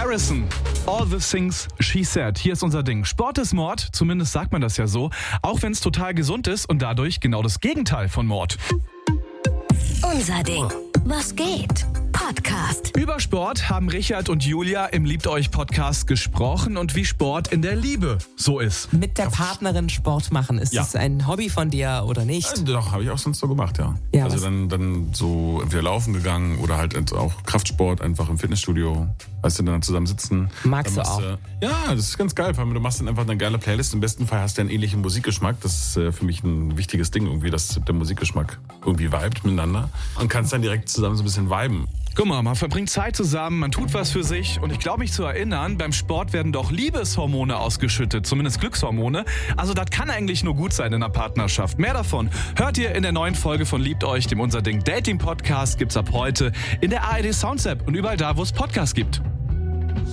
Harrison, All the Things She Said. Hier ist unser Ding. Sport ist Mord, zumindest sagt man das ja so, auch wenn es total gesund ist und dadurch genau das Gegenteil von Mord. Unser Ding. Was geht? Podcast. Über Sport haben Richard und Julia im Liebt euch Podcast gesprochen und wie Sport in der Liebe so ist. Mit der Partnerin Sport machen, ist das ein Hobby von dir oder nicht? Ja, doch, habe ich auch sonst so gemacht, ja. Also dann so entweder laufen gegangen oder halt auch Kraftsport einfach im Fitnessstudio. Weißt du, dann zusammen sitzen. Magst du auch? Ja, das ist ganz geil, weil du machst dann einfach eine geile Playlist. Im besten Fall hast du einen ähnlichen Musikgeschmack. Das ist für mich ein wichtiges Ding irgendwie, dass der Musikgeschmack irgendwie vibet miteinander. Und kannst dann direkt zusammen so ein bisschen viben. Guck mal, man verbringt Zeit zusammen, man tut was für sich und ich glaube mich zu erinnern, beim Sport werden doch Liebeshormone ausgeschüttet, zumindest Glückshormone. Also das kann eigentlich nur gut sein in einer Partnerschaft. Mehr davon hört ihr in der neuen Folge von Liebt euch, dem Unser Ding Dating Podcast, gibt's ab heute in der ARD Sounds App und überall da, wo es Podcasts gibt.